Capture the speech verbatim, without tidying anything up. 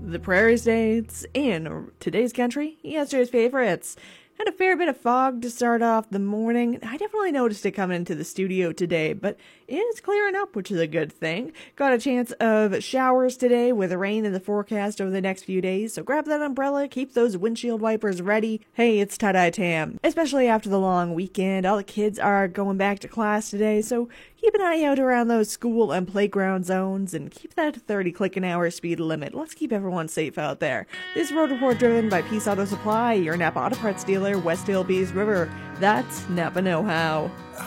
the prairie states, and today's country, yesterday's favorites. Had a fair bit of fog to start off the morning. I definitely noticed it coming into the studio today, but it's clearing up, which is a good thing. Got a chance of showers today with rain in the forecast over the next few days, so grab that umbrella, keep those windshield wipers ready. Hey, it's Tie-Dye Tam. Especially after the long weekend, all the kids are going back to class today, so keep an eye out around those school and playground zones and keep that thirty click an hour speed limit. Let's keep everyone safe out there. This road report driven by Peace Auto Supply, your Napa Auto Parts dealer, West Hill Bees River. That's Napa Know How.